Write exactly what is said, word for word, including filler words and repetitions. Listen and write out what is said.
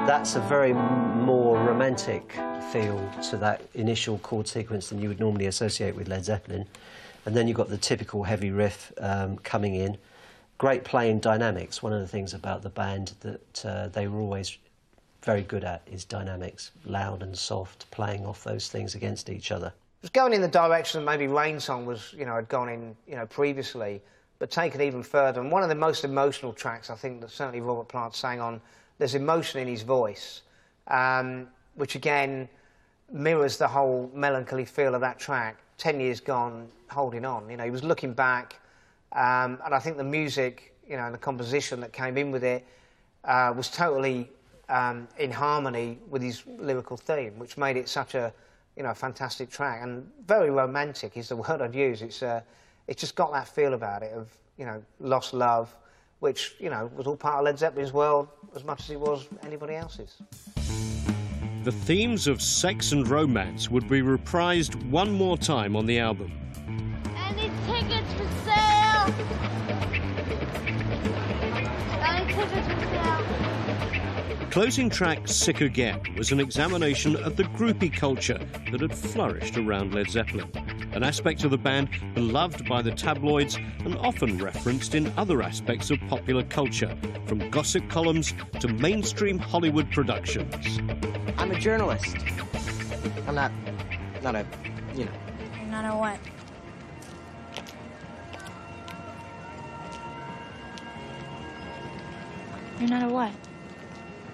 That's a very m more romantic feel to that initial chord sequence than you would normally associate with Led Zeppelin. And then you've got the typical heavy riff um, coming in. Great playing dynamics. One of the things about the band that uh, they were always very good at is dynamics, loud and soft, playing off those things against each other. It was going in the direction that maybe Rain Song was, you know, had gone in, you know, previously, but taken even further. And one of the most emotional tracks, I think, that certainly Robert Plant sang on, there's emotion in his voice, um, which again mirrors the whole melancholy feel of that track. Ten years gone, holding on. You know, he was looking back, um, and I think the music, you know, and the composition that came in with it uh, was totally um, in harmony with his lyrical theme, which made it such a, you know, fantastic track, and very romantic is the word I'd use. It's uh, it's just got that feel about it of, you know, lost love, which, you know, was all part of Led Zeppelin's world as much as it was anybody else's. The themes of sex and romance would be reprised one more time on the album. Any tickets for sale? Any tickets for sale? Closing track Sick Again was an examination of the groupie culture that had flourished around Led Zeppelin, an aspect of the band beloved by the tabloids and often referenced in other aspects of popular culture, from gossip columns to mainstream Hollywood productions. I'm a journalist. I'm not, not a, you know. You're not a what? You're not a what?